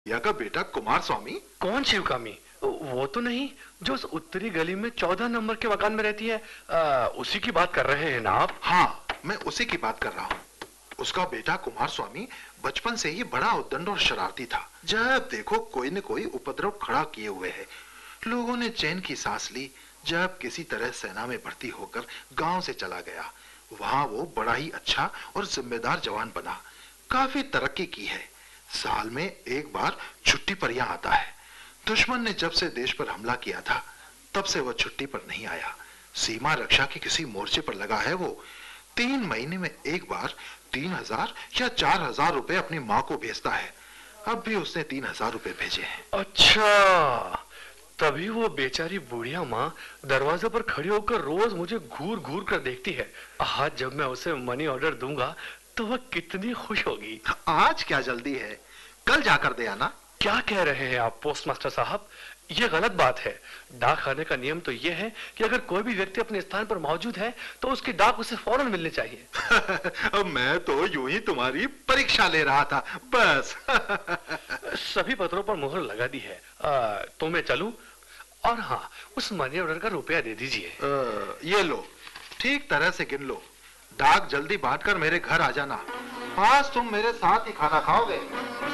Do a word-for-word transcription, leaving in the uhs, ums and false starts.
या का बेटा कुमार स्वामी। कौन शिवकामी? वो तो नहीं जो उस उत्तरी गली में चौदह नंबर के मकान में रहती है, आ, उसी की बात कर रहे हैं ना आप? हाँ, मैं उसी की बात कर रहा हूँ। उसका बेटा कुमार स्वामी बचपन से ही बड़ा उद्दंड और शरारती था। जब देखो कोई न कोई उपद्रव खड़ा किए हुए है। लोगों ने चैन की सांस ली जब किसी तरह सेना में भर्ती होकर गांव से चला गया। वहां वो बड़ा ही अच्छा और जिम्मेदार जवान बना, काफी तरक्की की है। साल में एक बार छुट्टी पर यहाँ आता है। दुश्मन ने जब से देश पर हमला किया था तब से वह छुट्टी पर नहीं आया। सीमा रक्षा के किसी मोर्चे पर लगा है वो। तीन महीने में एक बार तीन हजार या चार हजार रुपए अपनी माँ को भेजता है। अब भी उसने तीन हजार रुपए भेजे हैं। अच्छा, तभी वो बेचारी बुढ़िया माँ दरवाजे पर खड़ी होकर रोज मुझे घूर घूर कर देखती है। आज जब मैं उसे मनी ऑर्डर दूंगा तो वह कितनी खुश होगी। आज क्या जल्दी है, कल जाकर दे आना। क्या कह रहे हैं आप पोस्ट मास्टर साहब? ये गलत बात है। डाक खाने का नियम तो ये है कि अगर कोई भी व्यक्ति अपने स्थान पर मौजूद है तो उसकी डाक उसे फौरन मिलनी चाहिए। अब मैं तो यूं ही तुम्हारी परीक्षा ले रहा था बस। सभी पत्रों पर मुहर लगा दी है। आ, तो मैं चलूं? और हाँ, उस मनी ऑर्डर का रुपया दे दीजिए। ये लो, ठीक तरह से गिन लो। डाक जल्दी बांटकर मेरे घर आ जाना। आज तुम मेरे साथ ही खाना खाओगे।